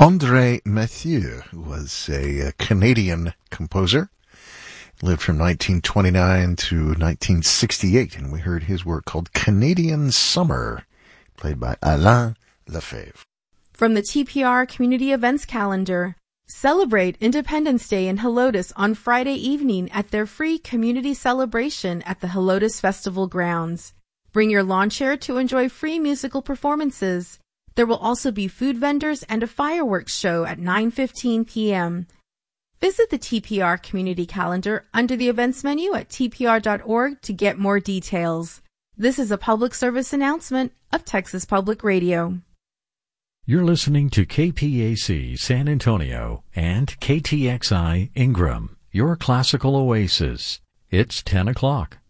André Mathieu was a Canadian composer. Lived from 1929 to 1968, and we heard his work called Canadian Summer, played by Alain Lefebvre. From the TPR Community Events Calendar, celebrate Independence Day in Helotes on Friday evening at their free community celebration at the Helotes Festival grounds. Bring your lawn chair to enjoy free musical performances. There will also be food vendors and a fireworks show at 9:15 p.m. Visit the TPR Community Calendar under the events menu at tpr.org to get more details. This is a public service announcement of Texas Public Radio. You're listening to KPAC San Antonio and KTXI Ingram, your classical oasis. It's 10 o'clock.